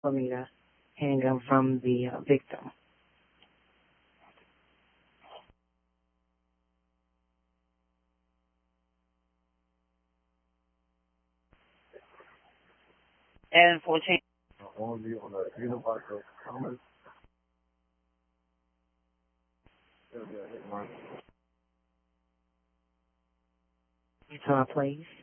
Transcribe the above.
for me to handgun from the victim. And 14. Only on the Universal Commerce. Utah, please.